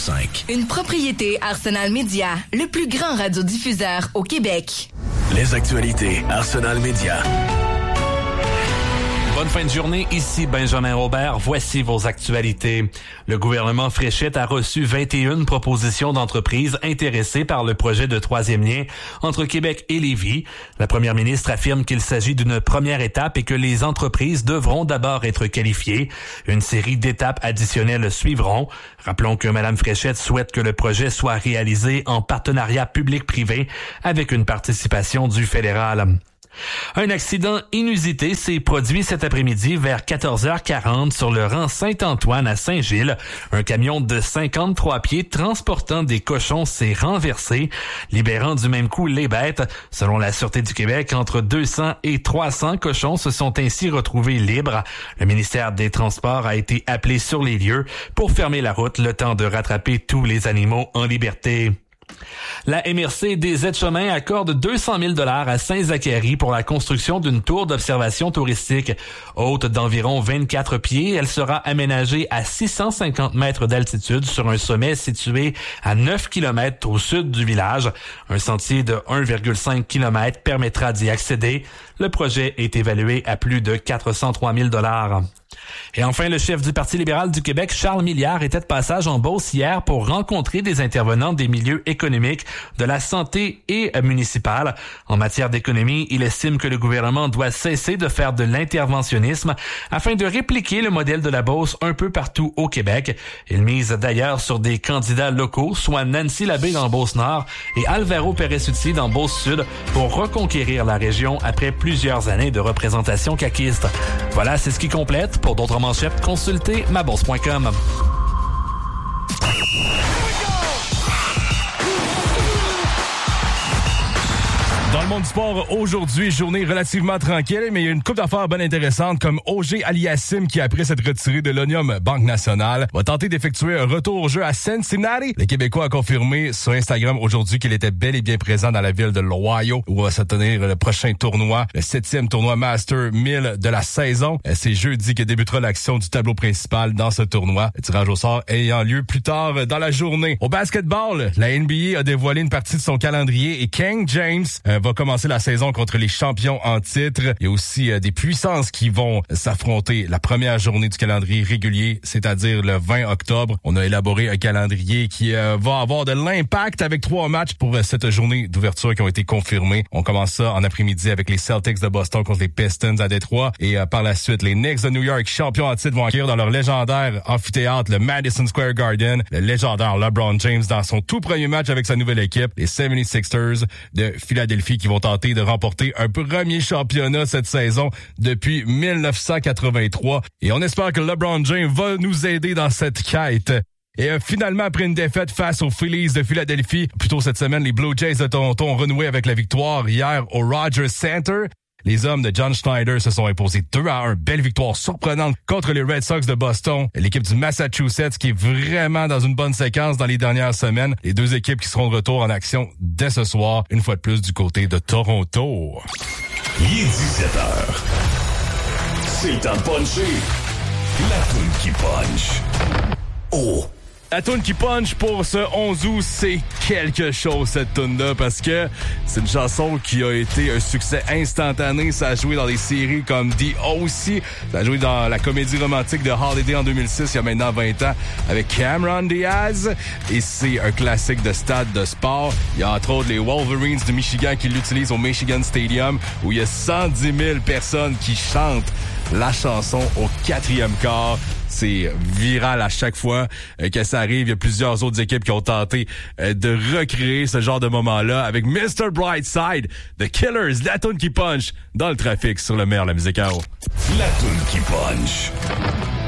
105. Une propriété Arsenal Média, le plus grand radiodiffuseur au Québec. Les actualités Arsenal Média. Bonne fin de journée, ici Benjamin Robert. Voici vos actualités. Le gouvernement Fréchette a reçu 21 propositions d'entreprises intéressées par le projet de troisième lien entre Québec et Lévis. La première ministre affirme qu'il s'agit d'une première étape et que les entreprises devront d'abord être qualifiées. Une série d'étapes additionnelles suivront. Rappelons que Mme Fréchette souhaite que le projet soit réalisé en partenariat public-privé avec une participation du fédéral. Un accident inusité s'est produit cet après-midi vers 14h40 sur le rang Saint-Antoine à Saint-Gilles. Un camion de 53 pieds transportant des cochons s'est renversé, libérant du même coup les bêtes. Selon la Sûreté du Québec, entre 200 et 300 cochons se sont ainsi retrouvés libres. Le ministère des Transports a été appelé sur les lieux pour fermer la route le temps de rattraper tous les animaux en liberté. La MRC des Aides-Chemins accorde 200 000 $ à Saint-Zacharie pour la construction d'une tour d'observation touristique. Haute d'environ 24 pieds, elle sera aménagée à 650 mètres d'altitude sur un sommet situé à 9 km au sud du village. Un sentier de 1,5 km permettra d'y accéder. Le projet est évalué à plus de 403 000 $. Et enfin, le chef du Parti libéral du Québec, Charles Milliard, était de passage en Beauce hier pour rencontrer des intervenants des milieux économiques, de la santé et municipale. En matière d'économie, il estime que le gouvernement doit cesser de faire de l'interventionnisme afin de répliquer le modèle de la Beauce un peu partout au Québec. Il mise d'ailleurs sur des candidats locaux, soit Nancy Labbé dans Beauce-Nord et Alvaro Pérez-Sutsi dans Beauce-Sud, pour reconquérir la région après plusieurs années de représentation caquiste. Voilà, c'est ce qui complète. Pour d'autres manchettes, consultez mabourse.com. Dans le monde du sport, aujourd'hui, journée relativement tranquille, mais il y a une couple d'affaires bien intéressantes comme Ogé Aliassim qui, après s'être retiré de l'Onium Banque Nationale, va tenter d'effectuer un retour au jeu à Cincinnati. Le Québécois a confirmé sur Instagram aujourd'hui qu'il était bel et bien présent dans la ville de l'Ohio où va se tenir le prochain tournoi, le 7e tournoi Master 1000 de la saison. C'est jeudi que débutera l'action du tableau principal dans ce tournoi. Le tirage au sort ayant lieu plus tard dans la journée. Au basketball, la NBA a dévoilé une partie de son calendrier et King James va commencer la saison contre les champions en titre. Il y a aussi des puissances qui vont s'affronter la première journée du calendrier régulier, c'est-à-dire le 20 octobre. On a élaboré un calendrier qui va avoir de l'impact avec 3 matchs pour cette journée d'ouverture qui ont été confirmés. On commence ça en après-midi avec les Celtics de Boston contre les Pistons à Détroit et par la suite, les Knicks de New York, champions en titre, vont accueillir dans leur légendaire amphithéâtre le Madison Square Garden le légendaire LeBron James dans son tout premier match avec sa nouvelle équipe, les 76ers de Philadelphie, qui vont tenter de remporter un premier championnat cette saison depuis 1983. Et on espère que LeBron James va nous aider dans cette quête. Et finalement, après une défaite face aux Phillies de Philadelphie, plus tôt cette semaine, les Blue Jays de Toronto ont renoué avec la victoire hier au Rogers Center. Les hommes de John Schneider se sont imposés 2-1. Belle victoire surprenante contre les Red Sox de Boston. L'équipe du Massachusetts qui est vraiment dans une bonne séquence dans les dernières semaines. Les deux équipes qui seront de retour en action dès ce soir, une fois de plus du côté de Toronto. Il est 17h. C'est un puncher. La toune qui punch. Oh! La toune qui punch pour ce 11 août, c'est quelque chose cette toune-là parce que c'est une chanson qui a été un succès instantané. Ça a joué dans des séries comme The O.C. Ça a joué dans la comédie romantique de Holiday en 2006, il y a maintenant 20 ans, avec Cameron Diaz. Et c'est un classique de stade de sport. Il y a entre autres les Wolverines du Michigan qui l'utilisent au Michigan Stadium où il y a 110 000 personnes qui chantent la chanson au 4e quart. C'est viral à chaque fois que ça arrive. Il y a plusieurs autres équipes qui ont tenté de recréer ce genre de moment-là avec Mr. Brightside, The Killers, la toune qui punch dans le trafic sur le maire, la musique à eau. La toune qui punch.